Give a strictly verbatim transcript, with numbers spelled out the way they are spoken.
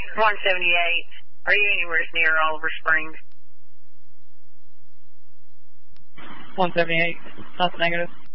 one seventy-eight. Are you anywhere near Oliver Springs? one seventy-eight. That's negative.